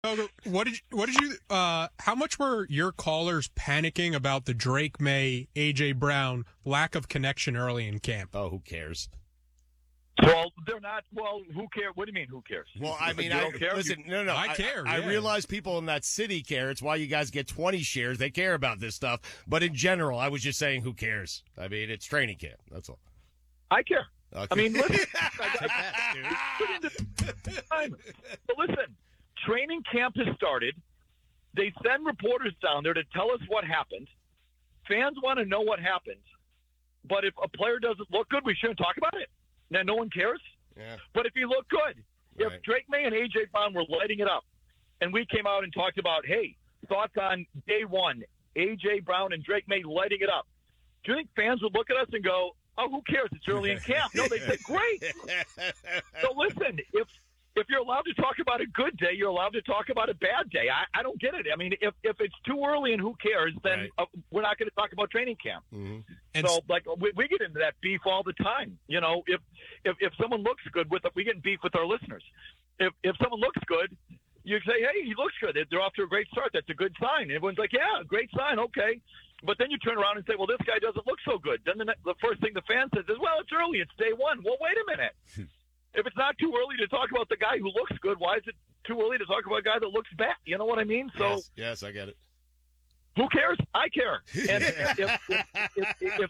How much were your callers panicking about the Drake May, A.J. Brown lack of connection early in camp? Oh, who cares? Well, they're not. Well, who cares? What do you mean, who cares? Well, I mean, you don't care? listen, no. I care. I realize people in that city care. It's why you guys get 20 shares. They care about this stuff. But in general, I was just saying, who cares? I mean, it's training camp. That's all. I care. Okay. I mean, listen. But listen, training camp has started. They send reporters down there to tell us what happened. Fans want to know what happened. But if a player doesn't look good, we shouldn't talk about it. Now, no one cares. Yeah. But if he looked good, Right. if Drake May and A.J. Brown were lighting it up, and we came out and talked about, hey, thoughts on day one, A.J. Brown and Drake May lighting it up, do you think fans would look at us and go, oh, who cares? It's early in camp. No, they say, great. So listen, if you're allowed to talk about a good day, you're allowed to talk about a bad day. I don't get it. I mean, if it's too early and who cares, then Right. We're not going to talk about training camp. Mm-hmm. And So, like, we get into that beef all the time. You know, if someone looks good, we get in beef with our listeners. If someone looks good, you say, hey, he looks good. They're off to a great start. That's a good sign. Everyone's like, yeah, great sign. Okay. But then you turn around and say, well, this guy doesn't look so good. Then the first thing the fan says is, well, it's early. It's day one. Well, wait a minute. If it's not too early to talk about the guy who looks good, why is it too early to talk about a guy that looks bad? You know what I mean? So yes, I get it. who cares? I care. And if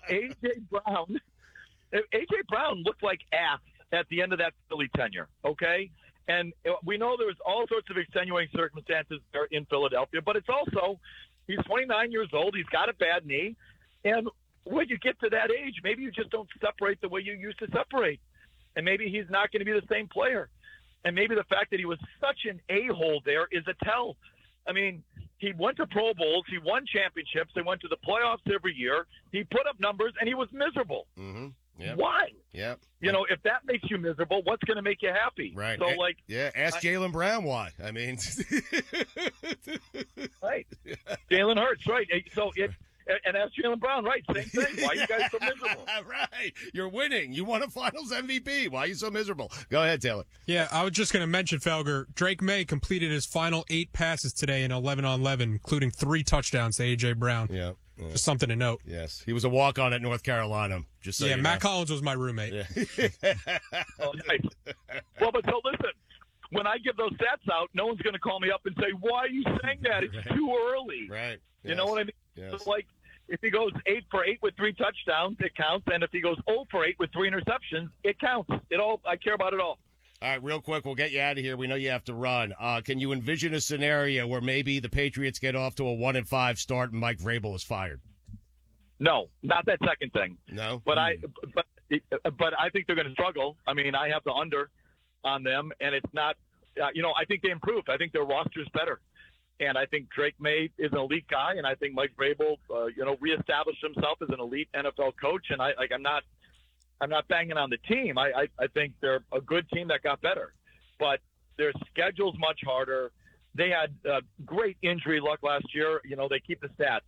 A.J. Brown looked like ass at the end of that Philly tenure, okay? And we know there's all sorts of extenuating circumstances there in Philadelphia, but it's also he's 29 years old. He's got a bad knee. And when you get to that age, maybe you just don't separate the way you used to separate. And maybe he's not going to be the same player. And maybe the fact that he was such an a-hole there is a tell. I mean, he went to Pro Bowls. He won championships. They went to the playoffs every year. He put up numbers, and he was miserable. Mm-hmm. Yep. Why? Yep. You know, if that makes you miserable, what's going to make you happy? Right. So, like, ask Jaylen Brown why. I mean, right. Jalen Hurts, right. So and ask Jaylen Brown, right? Same thing. Why are you guys so miserable? Right. You're winning. You won a Finals MVP. Why are you so miserable? Go ahead, Taylor. Yeah, I was just going to mention, Felger, Drake May completed his final 8 passes today in 11-on-11, including 3 touchdowns to A.J. Brown. Yeah. Just something to note. Yes. He was a walk-on at North Carolina. Just so Matt Collins was my roommate. Yeah. Oh, nice. Well, but so listen, when I give those stats out, no one's going to call me up and say, why are you saying that? It's too early. Right. You know what I mean? Yes. So, like, if he goes 8 for 8 with 3 touchdowns, it counts. And if he goes 0 for 8 with 3 interceptions, it counts. I care about it all. All right, real quick, we'll get you out of here. We know you have to run. Can you envision a scenario where maybe the Patriots get off to a 1-5 start and Mike Vrabel is fired? No, not that second thing. No, but I think they're going to struggle. I mean, I have the under on them, and it's not. I think they improved. I think their roster's better, and I think Drake May is an elite guy, and I think Mike Vrabel, reestablished himself as an elite NFL coach. And I'm not banging on the team. I think they're a good team that got better, but their schedule's much harder. They had great injury luck last year. You know, they keep the stats,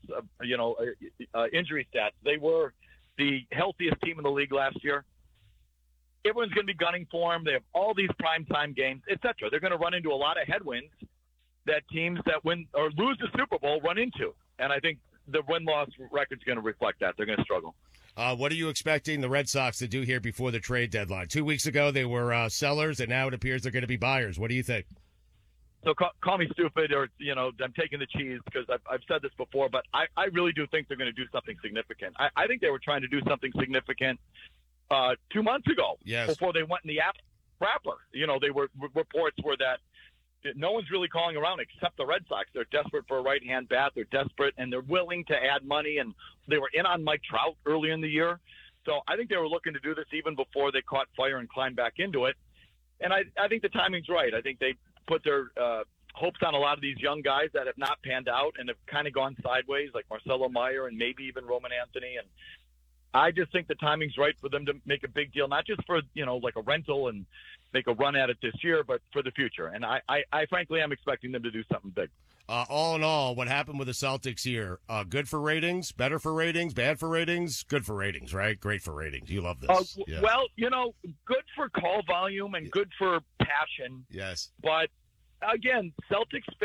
injury stats. They were the healthiest team in the league last year. Everyone's going to be gunning for them. They have all these primetime games, et cetera. They're going to run into a lot of headwinds that teams that win or lose the Super Bowl run into. And I think the win-loss record's going to reflect that. They're going to struggle. What are you expecting the Red Sox to do here before the trade deadline? 2 weeks ago, they were sellers, and now it appears they're going to be buyers. What do you think? So call me stupid, or I'm taking the cheese because I've said this before, but I really do think they're going to do something significant. I think they were trying to do something significant 2 months ago. Yes. Before they went in the wrapper. They were reports were that no one's really calling around except the Red Sox. They're desperate for a right-hand bat. They're desperate, and they're willing to add money. And they were in on Mike Trout early in the year. So I think they were looking to do this even before they caught fire and climbed back into it. And I think the timing's right. I think they put their hopes on a lot of these young guys that have not panned out and have kind of gone sideways, like Marcelo Meyer and maybe even Roman Anthony. And I just think the timing's right for them to make a big deal, not just for, like a rental and make a run at it this year, but for the future. And I frankly am expecting them to do something big. All in all, what happened with the Celtics here? Good for ratings, better for ratings, bad for ratings, good for ratings, right? Great for ratings. You love this. Yeah. Well, good for call volume and good for passion. Yes. But again, Celtics